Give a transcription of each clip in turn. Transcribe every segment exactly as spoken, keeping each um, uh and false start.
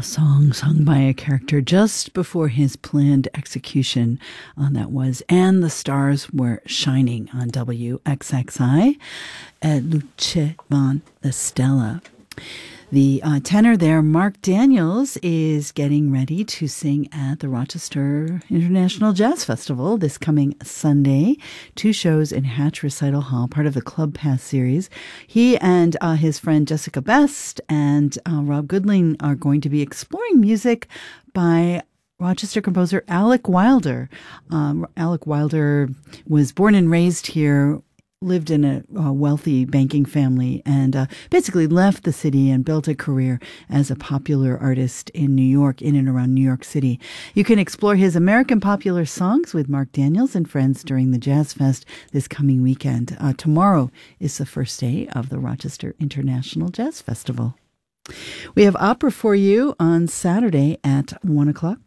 song sung by a character just before his planned execution. Uh, that was And the Stars Were Shining on W X X I at Luce von la Stella. The uh, tenor there, Mark Daniels, is getting ready to sing at the Rochester International Jazz Festival this coming Sunday. Two shows in Hatch Recital Hall, part of the Club Pass series. He and uh, his friend Jessica Best and uh, Rob Goodling are going to be exploring music by Rochester composer Alec Wilder. Um, Alec Wilder was born and raised here, lived in a, a wealthy banking family, and uh, basically left the city and built a career as a popular artist in New York, in and around New York City. You can explore his American popular songs with Mark Daniels and friends during the Jazz Fest this coming weekend. Uh, tomorrow is the first day of the Rochester International Jazz Festival. We have opera for you on Saturday at one o'clock.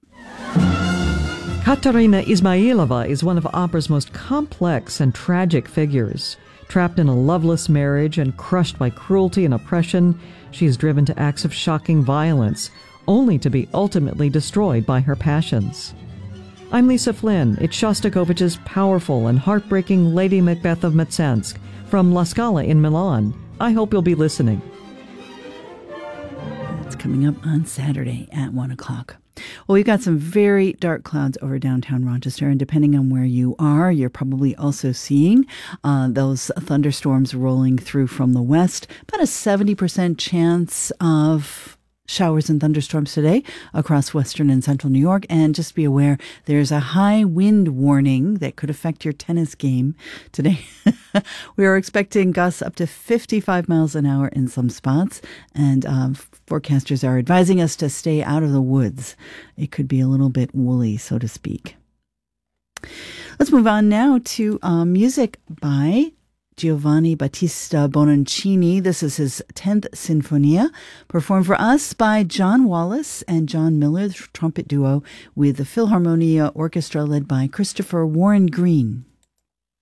Katerina Ismailova is one of opera's most complex and tragic figures. Trapped in a loveless marriage and crushed by cruelty and oppression, she is driven to acts of shocking violence, only to be ultimately destroyed by her passions. I'm Lisa Flynn. It's Shostakovich's powerful and heartbreaking Lady Macbeth of Mtsensk from La Scala in Milan. I hope you'll be listening. It's coming up on Saturday at one o'clock. Well, we've got some very dark clouds over downtown Rochester, and depending on where you are, you're probably also seeing uh, those thunderstorms rolling through from the west. About a seventy percent chance of showers and thunderstorms today across western and central New York. And just be aware, there's a high wind warning that could affect your tennis game today. We are expecting gusts up to fifty-five miles an hour in some spots, and um, forecasters are advising us to stay out of the woods. It could be a little bit woolly, so to speak. Let's move on now to uh, music by Giovanni Battista Bononcini. This is his tenth Sinfonia, performed for us by John Wallace and John Miller, the trumpet duo, with the Philharmonia Orchestra led by Christopher Warren Green.